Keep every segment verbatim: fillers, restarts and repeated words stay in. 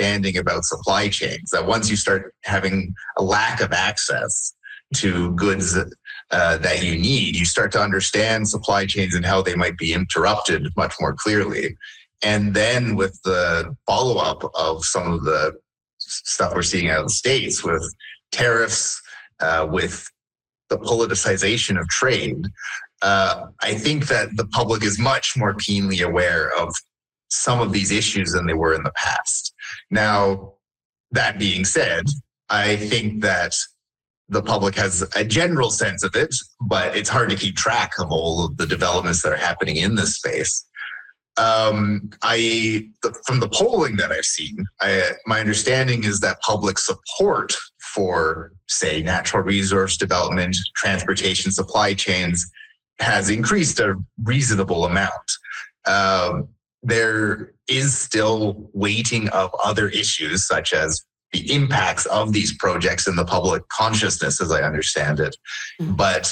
understanding about supply chains, that once you start having a lack of access to goods uh, that you need, you start to understand supply chains and how they might be interrupted much more clearly. And then with the follow-up of some of the stuff we're seeing out of the States with tariffs, uh, with the politicization of trade, uh, I think that the public is much more keenly aware of some of these issues than they were in the past. Now, that being said, I think that the public has a general sense of it, but it's hard to keep track of all of the developments that are happening in this space. Um, I, the, from the polling that I've seen, I, my understanding is that public support for, say, natural resource development, transportation, supply chains has increased a reasonable amount. Um, there is still weighting of other issues, such as the impacts of these projects in the public consciousness, as I understand it. Mm-hmm. But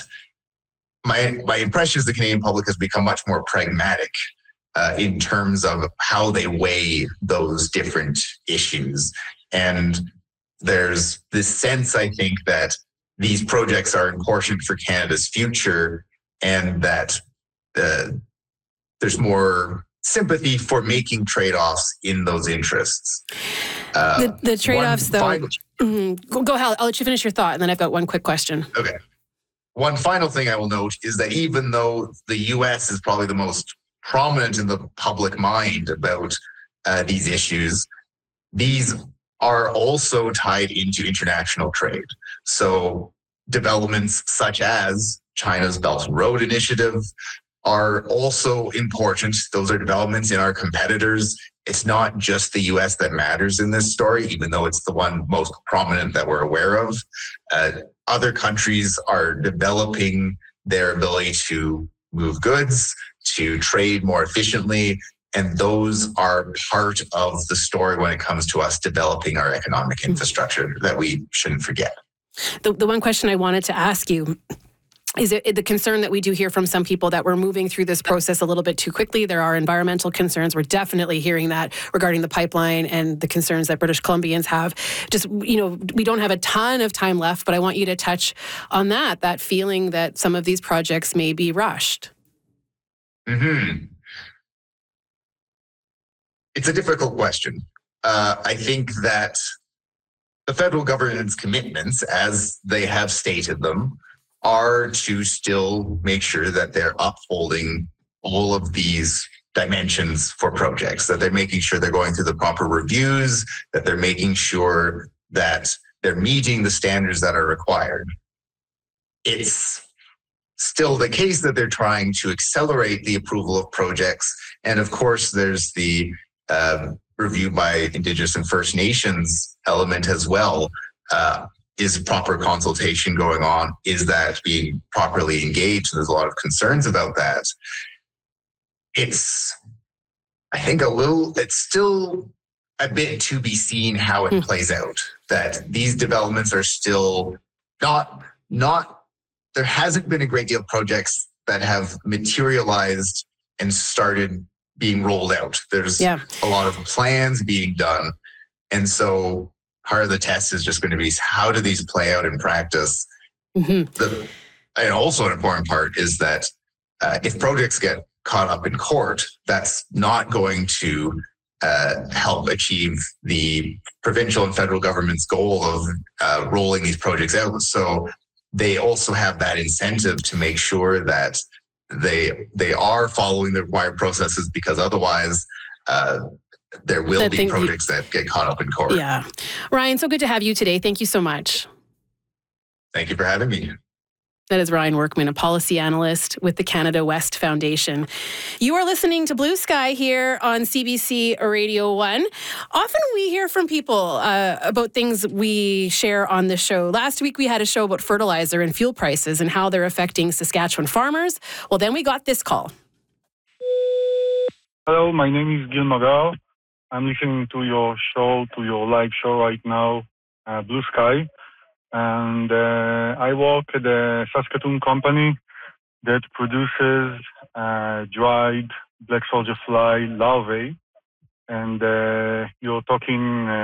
my my impression is the Canadian public has become much more pragmatic uh, in terms of how they weigh those different issues. And there's this sense, I think, that these projects are important for Canada's future, and that uh, there's more sympathy for making trade-offs in those interests. Uh, the, the trade-offs, though. Final, mm-hmm. Go, go ahead. I'll let you finish your thought, and then I've got one quick question. Okay. One final thing I will note is that even though the U S is probably the most prominent in the public mind about uh, these issues, these are also tied into international trade. So developments such as China's Belt and Road Initiative are also important. Those are developments in our competitors. It's not just the U S that matters in this story, even though it's the one most prominent that we're aware of. Uh, other countries are developing their ability to move goods, to trade more efficiently, and those are part of the story when it comes to us developing our economic infrastructure that we shouldn't forget. The, the one question I wanted to ask you is it the concern that we do hear from some people that we're moving through this process a little bit too quickly. There are environmental concerns. We're definitely hearing that regarding the pipeline and the concerns that British Columbians have. Just, you know, we don't have a ton of time left, but I want you to touch on that, that feeling that some of these projects may be rushed. Mm-hmm. It's a difficult question. Uh, I think that the federal government's commitments, as they have stated them, are to still make sure that they're upholding all of these dimensions for projects, that they're making sure they're going through the proper reviews, that they're making sure that they're meeting the standards that are required. It's still the case that they're trying to accelerate the approval of projects. And of course, there's the uh, review by Indigenous and First Nations element as well. Uh, Is proper consultation going on? Is that being properly engaged? There's a lot of concerns about that. It's, I think, a little, it's still a bit to be seen how it plays out. That these developments are still not, not, there hasn't been a great deal of projects that have materialized and started being rolled out. There's yeah. a lot of plans being done. And so part of the test is just going to be how do these play out in practice? Mm-hmm. The, and also an important part is that uh, if projects get caught up in court, that's not going to uh, help achieve the provincial and federal government's goal of uh, rolling these projects out. So they also have that incentive to make sure that they they are following the required processes, because otherwise uh, there will that be projects you, that get caught up in court. Yeah. Ryan, so good to have you today. Thank you so much. Thank you for having me. That is Ryan Workman, a policy analyst with the Canada West Foundation. You are listening to Blue Sky here on C B C Radio one. Often we hear from people uh, about things we share on the show. Last week we had a show about fertilizer and fuel prices and how they're affecting Saskatchewan farmers. Well, then we got this call. Hello, my name is Gil Magar. I'm listening to your show, to your live show right now, uh, Blue Sky. And uh, I work at a Saskatoon company that produces uh, dried black soldier fly larvae. And uh, you're talking... Uh,